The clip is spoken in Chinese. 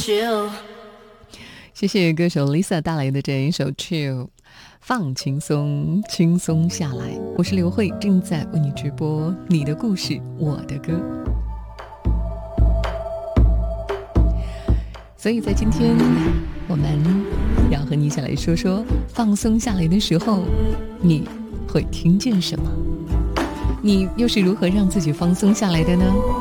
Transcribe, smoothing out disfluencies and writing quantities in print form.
chill。 谢谢歌手 Lisa 带来的这一首 Chill， 放轻松，轻松下来。我是刘慧，正在为你直播你的故事，我的歌。所以在今天，我们要和你一起来说说，放松下来的时候，你会听见什么？你又是如何让自己放松下来的呢？